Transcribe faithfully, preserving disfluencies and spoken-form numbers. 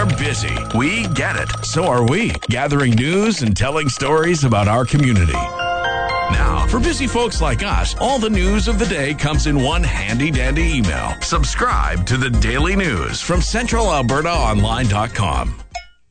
busy. We get it. So are we, gathering news and telling stories about our community. Now, for busy folks like us, all the news of the day comes in one handy-dandy email. Subscribe to the Daily News from Central Alberta Online dot com.